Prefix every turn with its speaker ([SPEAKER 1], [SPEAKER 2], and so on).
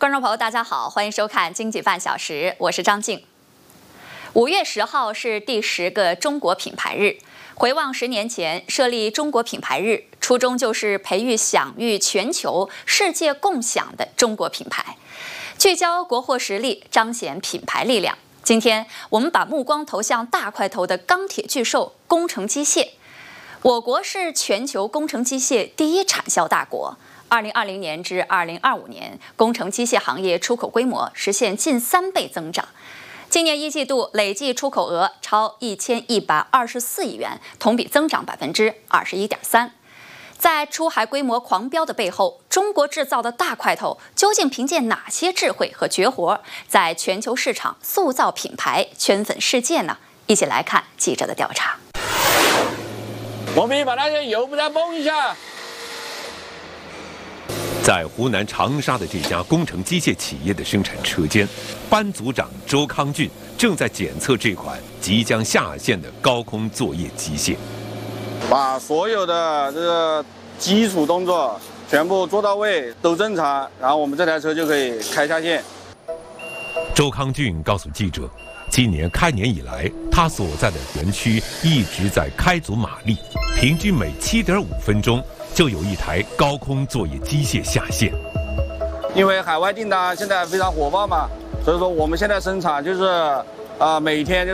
[SPEAKER 1] 观众朋友，大家好，欢迎收看《经济半小时》，我是张静。5月10号是第10个中国品牌日。回望10年前设立中国品牌日，初衷就是培育享誉全球、世界共享的中国品牌，聚焦国货实力，彰显品牌力量。今天我们把目光投向大块头的钢铁巨兽工程机械。我国是全球工程机械第一产销大国。2020年至2025年，工程机械行业出口规模实现近3倍增长。今年1季度累计出口额超1124亿元，同比增长21.3%。在出海规模狂飙的背后，中国制造的大块头究竟凭借哪些智慧和绝活，在全球市场塑造品牌、圈粉世界呢？一起来看记者的调查。
[SPEAKER 2] 我们把那些油不再崩一下。
[SPEAKER 3] 在湖南长沙的这家工程机械企业的生产车间，班组长周康俊正在检测这款即将下线的高空作业机械。
[SPEAKER 2] 把所有的这个基础动作全部做到位，都正常，然后我们这台车就可以开下线。
[SPEAKER 3] 周康俊告诉记者，今年开年以来，他所在的园区一直在开足马力，平均每7.5分钟就有一台高空作业机械下线。
[SPEAKER 2] 因为海外订单现在非常火爆嘛，所以说我们现在生产就是每天就